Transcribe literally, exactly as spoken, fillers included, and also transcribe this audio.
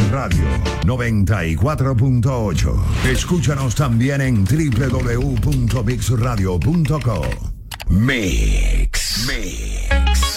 Radio noventa y cuatro punto ocho. Escúchanos también en doble u doble u doble u punto mix radio punto co. Mix. Mix.